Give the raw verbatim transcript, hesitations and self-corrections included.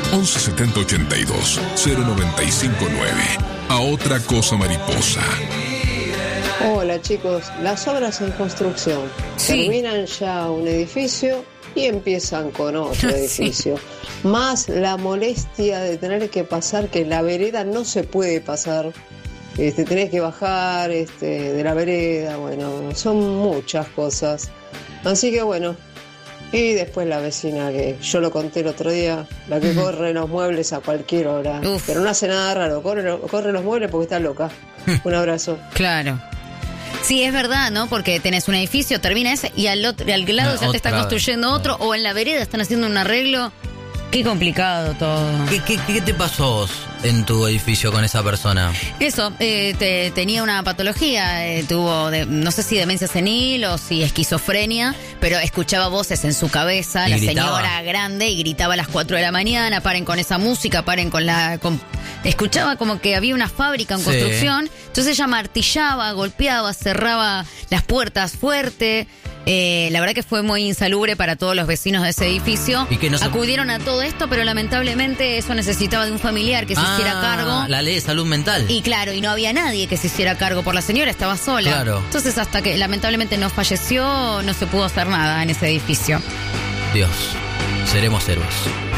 once setenta ochenta y dos cero noventa y cinco nueve. A otra cosa mariposa. Hola chicos, las obras en construcción. Sí. Terminan ya un edificio y empiezan con otro edificio. Más la molestia de tener que pasar, que la vereda no se puede pasar. Este, tenés que bajar este, de la vereda, bueno, son muchas cosas. Así que bueno, y después la vecina que yo lo conté el otro día, la que corre los muebles a cualquier hora. Uf. Pero no hace nada raro, corre, corre los muebles porque está loca. Un abrazo. Claro. Sí, es verdad, ¿no? Porque tenés un edificio, termina ese y al otro, al lado No, ya te están otra construyendo vez. otro, o en la vereda están haciendo un arreglo. Qué complicado todo. ¿Qué, qué, qué te pasó a vos en tu edificio con esa persona? Eso, eh, te- tenía una patología, eh, tuvo, de- no sé si demencia senil o si esquizofrenia, pero escuchaba voces en su cabeza, ¿Y la gritaba? señora grande, y gritaba a las cuatro de la mañana, paren con esa música, paren con la... con- escuchaba como que había una fábrica en Sí. construcción, entonces ella martillaba, golpeaba, cerraba las puertas fuerte. Eh, la verdad que fue muy insalubre para todos los vecinos de ese edificio. ¿Y qué no se- Acudieron a todo esto, pero lamentablemente eso necesitaba de un familiar que se hiciera Ah, cargo. la ley de salud mental. Y claro, y no había nadie que se hiciera cargo por la señora, estaba sola. Claro. Entonces hasta que lamentablemente no falleció, no se pudo hacer nada en ese edificio. Dios, seremos héroes.